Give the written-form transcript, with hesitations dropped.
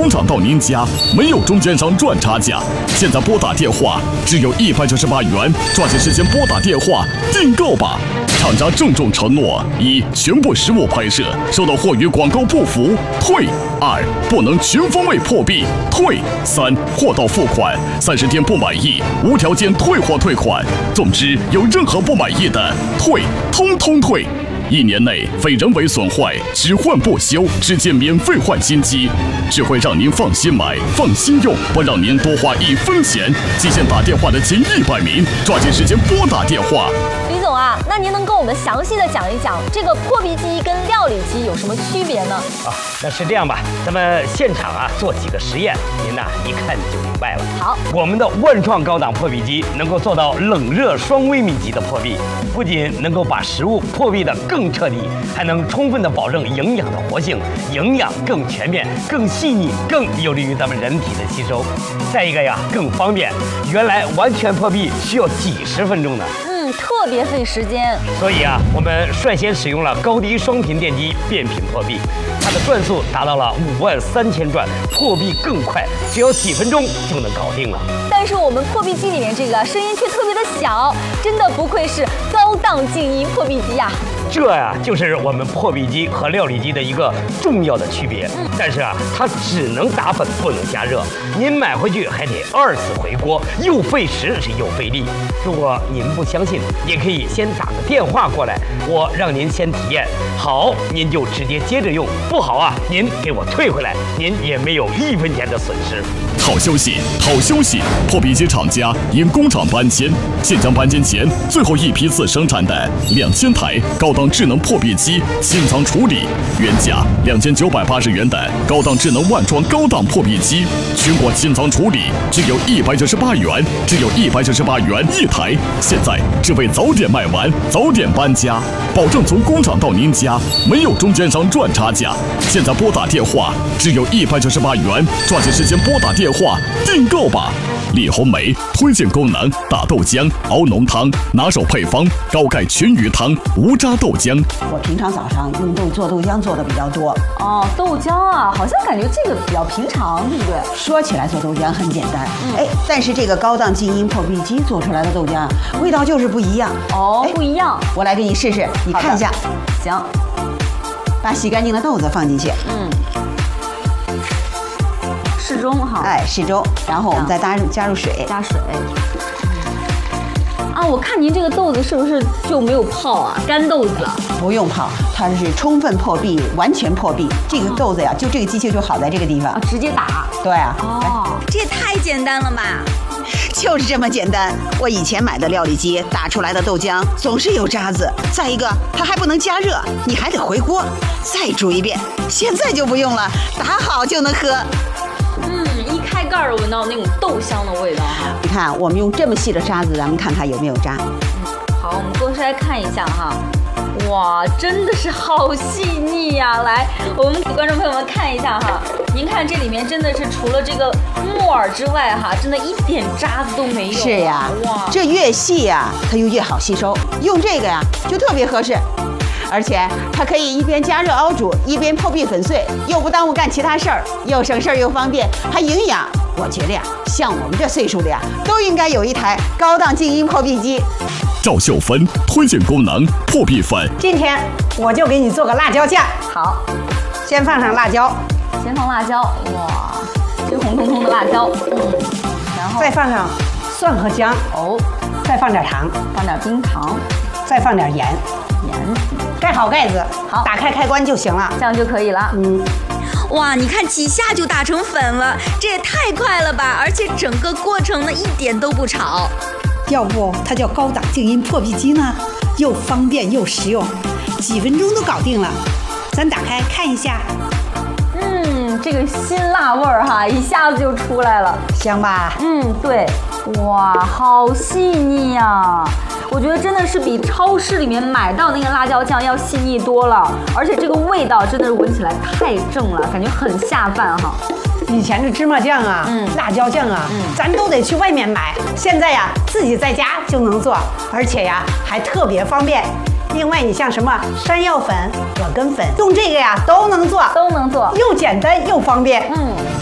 工厂到您家，没有中间商赚差价。现在拨打电话只有198元，抓紧时间拨打电话订购吧。厂家郑重承诺：一、全部实物拍摄，收到货与广告不符退；二、不能全方位破壁退；三、货到付款，30天不满意无条件退货退款。总之，有任何不满意的退，通通退。1年内非人为损坏，只换不修，直接免费换新机，只会让您放心买、放心用，不让您多花1分钱。极限打电话的前100名，抓紧时间拨打电话。 李总啊，那您能跟我们详细的讲一讲这个破壁机跟料理机有什么区别呢？ 那是这样吧，咱们现场做几个实验，您一看就明白了。 好， 我们的万创高档破壁机能够做到冷热双微米级的破壁，不仅能够把食物破壁的更彻底，还能充分的保证营养的活性，营养更全面、更细腻，更有利于咱们人体的吸收。再一个更方便，原来完全破壁需要几十分钟呢。 特别费时间， 所以我们率先使用了高低双频电机变频破壁，它的转速达到了53000转，破壁更快，只有几分钟就能搞定了。 但是我们破壁机里面这个声音却特别的小，真的不愧是高档静音破壁机呀。 这就是我们破壁机和料理机的一个重要的区别。但是它只能打粉，不能加热。您买回去还得2次回锅，又费时又费力。如果您不相信，也可以先打个电话过来，我让您先体验。好，您就直接接着用；不好您给我退回来，您也没有1分钱的损失。 好消息，好消息！破壁机厂家因工厂搬迁，现将搬迁前最后一批次生产的2000台高档智能破壁机清仓处理，原价2980元的高档智能万创高档破壁机，全国清仓处理只有198元，只有198元1台。现在只为早点卖完，早点搬家，保证从工厂到您家，没有中间商赚差价。现在拨打电话只有198元，抓紧时间拨打电话订购吧。李红梅推荐功能：大豆浆熬浓汤，拿手配方高钙全鱼汤无渣豆浆。 我平常早上用做豆浆做的比较多。 豆浆好像感觉这个比较平常，对不对？ 说起来做豆浆很简单，但是这个高档静音破壁机做出来的豆浆味道就是不一样。 不一样。 我来给你试试，你看一下。 行， 把洗干净的豆子放进去。 适中哈。 适中，然后我们再加入水。 加水。我看您这个豆子是不是就没有泡干豆子了？ 不用泡，它是充分破壁，完全破壁。这个豆子就这个机器就好在这个地方。 直接打。 对这也太简单了吧！ 就是这么简单。我以前买的料理机打出来的豆浆总是有渣子，再一个它还不能加热，你还得回锅再煮一遍。现在就不用了，打好就能喝。 一开盖闻到那种豆香的味道你看，我们用这么细的渣子，咱们看看有没有渣。 好，我们多筛看一下哈。哇，真的是好细腻呀！来，我们给观众朋友们看一下哈。您看这里面真的是除了这个木耳之外真的一点渣子都没有。 是呀，哇，这越细它就越好吸收。用这个就特别合适。而且它可以一边加热熬煮，一边破壁粉碎，又不耽误干其他事儿，又省事儿又方便，还营养。我觉得像我们这岁数的都应该有一台高档静音破壁机。 赵秀芬推荐功能：破壁粉。 今天我就给你做个辣椒酱。 好， 先放上辣椒， 哇，这红彤彤的辣椒。然后再放上蒜和姜。再放点糖， 放点冰糖， 再放点盐。盖好盖子， 好， 打开开关就行了， 这样就可以了。 哇，你看几下就打成粉了，这也太快了吧！而且整个过程呢一点都不吵。 要不它叫高档静音破壁机呢？又方便又实用，几分钟都搞定了。咱打开看一下。 这个辛辣味儿一下子就出来了， 香吧？ 对。哇，好细腻呀！我觉得真的是比超市里面买到那个辣椒酱要细腻多了，而且这个味道真的是闻起来太正了，感觉很下饭以前的芝麻酱辣椒酱咱都得去外面买，现在自己在家就能做，而且还特别方便。另外，你像什么山药粉、葛根粉，用这个都能做， 又简单又方便。